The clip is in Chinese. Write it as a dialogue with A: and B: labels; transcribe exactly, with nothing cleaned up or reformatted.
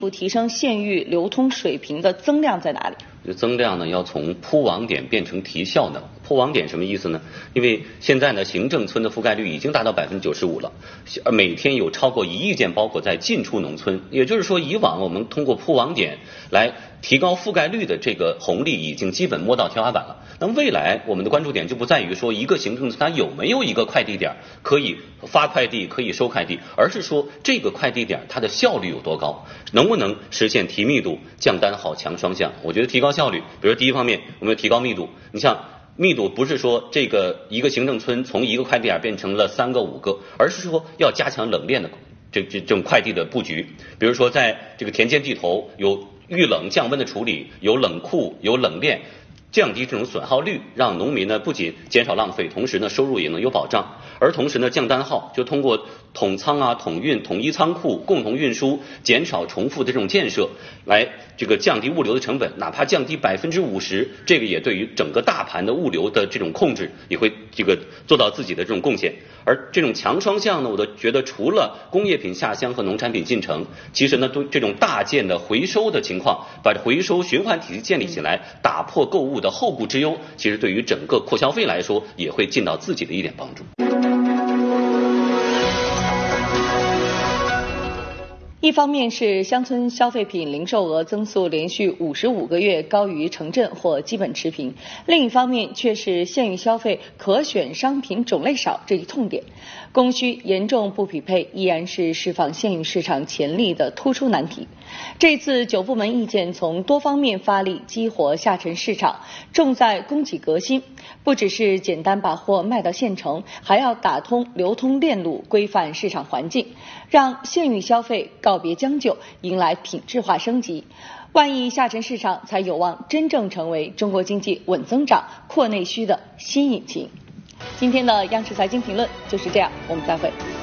A: 不提升县域流通水平的增量在哪里？
B: 这增量呢，要从铺网点变成提效能。铺网点什么意思呢？因为现在呢，行政村的覆盖率已经达到百分之九十五了，每天有超过一亿件包裹在进出农村。也就是说，以往我们通过铺网点来提高覆盖率的这个红利已经基本摸到天花板了。那未来我们的关注点就不在于说一个行政村它有没有一个快递点可以发快递、可以收快递，而是说这个快递点它的效率有多高，能不能实现提密度、降单好、强双向。我觉得提高效率，比如第一方面我们要提高密度。你像密度不是说这个一个行政村从一个快递点变成了三个五个，而是说要加强冷链的这这这种快递的布局。比如说在这个田间地头有遇冷降温的处理，有冷库，有冷链，降低这种损耗率，让农民呢不仅减少浪费，同时呢收入也能有保障。而同时呢降单耗，就通过统仓啊、统运、统一仓库、共同运输，减少重复的这种建设，来这个降低物流的成本，哪怕降低百分之五十，这个也对于整个大盘的物流的这种控制也会这个做到自己的这种贡献。而这种强双向呢，我都觉得除了工业品下乡和农产品进城，其实呢对这种大件的回收的情况，把回收循环体系建立起来，打破购物的后顾之忧，其实对于整个扩消费来说也会尽到自己的一点帮助。
A: 一方面是乡村消费品零售额增速连续五十五个月高于城镇或基本持平，另一方面却是县域消费可选商品种类少这一痛点，供需严重不匹配依然是释放县域市场潜力的突出难题。这次九部门意见从多方面发力激活下沉市场，重在供给革新，不只是简单把货卖到县城，还要打通流通链路，规范市场环境，让县域消费告别将就，迎来品质化升级。万亿下沉市场才有望真正成为中国经济稳增长、扩内需的新引擎。今天的央视财经评论就是这样，我们再会。